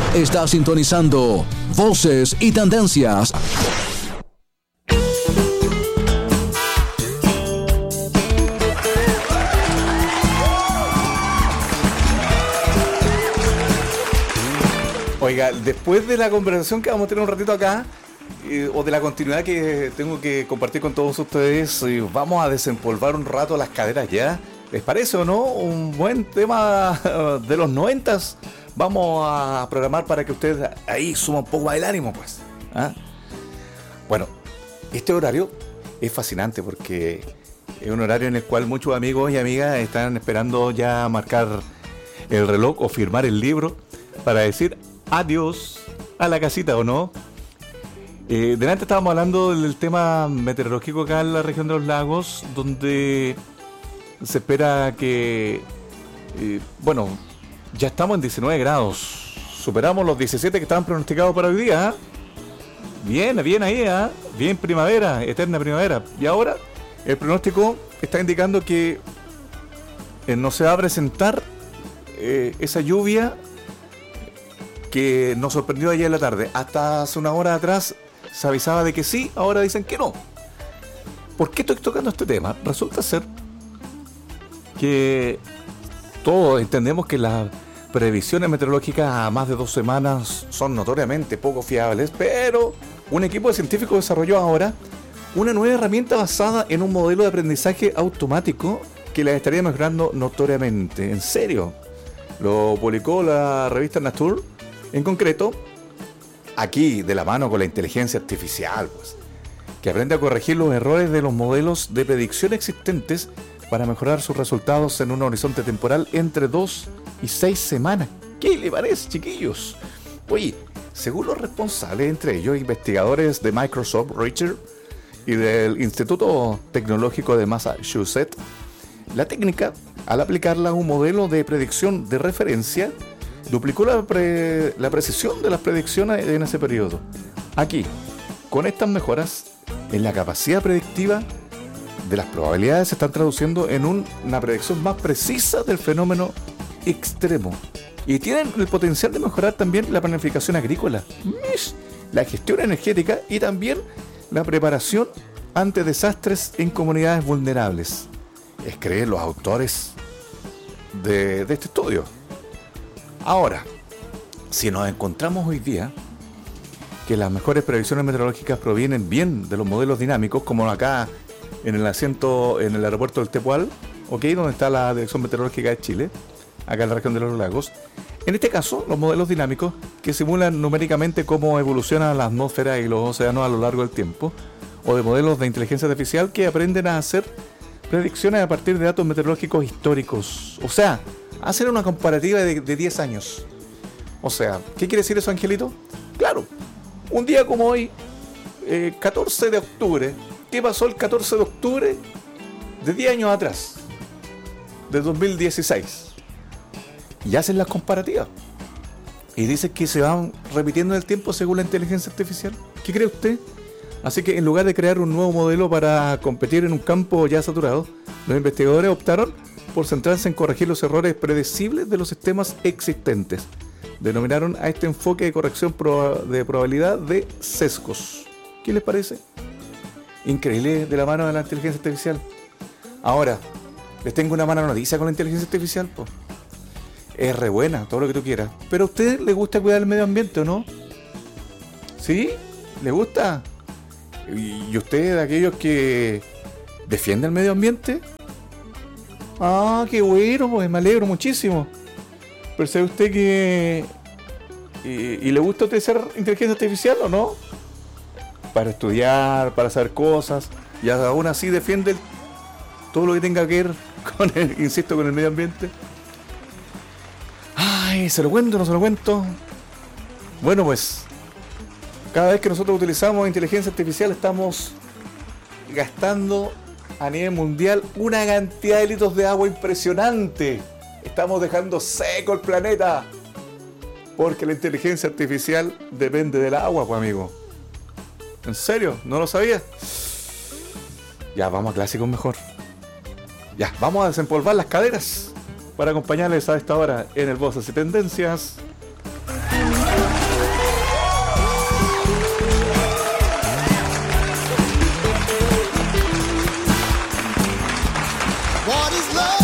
Está sintonizando Voces y Tendencias. Oiga, después de la conversación que vamos a tener un ratito acá, o de la continuidad que tengo que compartir con todos ustedes, vamos a desempolvar un rato las caderas ya. ¿Les parece o no? Un buen tema de los 90s. Vamos a programar para que ustedes ahí suman un poco más el ánimo, pues. ¿Ah? Bueno, este horario es fascinante porque es un horario en el cual muchos amigos y amigas están esperando ya marcar el reloj o firmar el libro para decir adiós a la casita, ¿o no? Delante estábamos hablando del tema meteorológico acá en la región de los lagos, donde se espera que, ya estamos en 19 grados. Superamos los 17 que estaban pronosticados para hoy día. ¿Eh? Bien ahí, bien primavera, eterna primavera. Y ahora el pronóstico está indicando que no se va a presentar esa lluvia que nos sorprendió ayer en la tarde. Hasta hace una hora atrás se avisaba de que sí, ahora dicen que no. ¿Por qué estoy tocando este tema? Resulta ser que todos entendemos que las previsiones meteorológicas a más de 2 semanas son notoriamente poco fiables, pero un equipo de científicos desarrolló ahora una nueva herramienta basada en un modelo de aprendizaje automático que las estaría mejorando notoriamente. En serio, lo publicó la revista Nature. En concreto, aquí de la mano con la inteligencia artificial, pues, que aprende a corregir los errores de los modelos de predicción existentes para mejorar sus resultados en un horizonte temporal entre 2 y 6 semanas. ¿Qué le parece, chiquillos? Oye, según los responsables, entre ellos investigadores de Microsoft Research y del Instituto Tecnológico de Massachusetts, la técnica, al aplicarla a un modelo de predicción de referencia, duplicó la precisión de las predicciones en ese periodo. Aquí, con estas mejoras en la capacidad predictiva de las probabilidades, se están traduciendo en una predicción más precisa del fenómeno extremo. Y tienen el potencial de mejorar también la planificación agrícola, la gestión energética y también la preparación ante desastres en comunidades vulnerables. Creen los autores de este estudio. Ahora, si nos encontramos hoy día que las mejores previsiones meteorológicas provienen bien de los modelos dinámicos, como acá en el aeropuerto del Tepual, donde está la Dirección Meteorológica de Chile, acá en la región de los lagos. En este caso, los modelos dinámicos que simulan numéricamente cómo evoluciona la atmósfera y los océanos a lo largo del tiempo, o de modelos de inteligencia artificial que aprenden a hacer predicciones a partir de datos meteorológicos históricos. O sea, hacer una comparativa de 10 años. O sea, ¿qué quiere decir eso, Angelito? Claro, un día como hoy, 14 de octubre, ¿qué pasó el 14 de octubre de 10 años atrás? De 2016. Y hacen las comparativas. Y dicen que se van repitiendo en el tiempo según la inteligencia artificial. ¿Qué cree usted? Así que en lugar de crear un nuevo modelo para competir en un campo ya saturado, los investigadores optaron por centrarse en corregir los errores predecibles de los sistemas existentes. Denominaron a este enfoque de corrección de probabilidad de sesgos. ¿Qué les parece? Increíble de la mano de la inteligencia artificial. Ahora, les tengo una mala noticia con la inteligencia artificial, po. Es re buena, todo lo que tú quieras. Pero a usted le gusta cuidar el medio ambiente, ¿o no? ¿Sí? ¿Le gusta? ¿Y usted de aquellos que defiende el medio ambiente? Ah, qué bueno, pues me alegro muchísimo. Pero ¿sabe usted que y le gusta utilizar inteligencia artificial o no? Para estudiar, para saber cosas, y aún así defiende todo lo que tenga que ver con con el medio ambiente. Ay, ¿se lo cuento o no se lo cuento? Bueno, pues cada vez que nosotros utilizamos inteligencia artificial estamos gastando a nivel mundial una cantidad de litros de agua impresionante. Estamos dejando seco el planeta porque la inteligencia artificial depende del agua, pues, amigo. ¿En serio? ¿No lo sabías? Ya, vamos a clásicos mejor. Ya, vamos a desempolvar las caderas para acompañarles a esta hora en el Voces y Tendencias.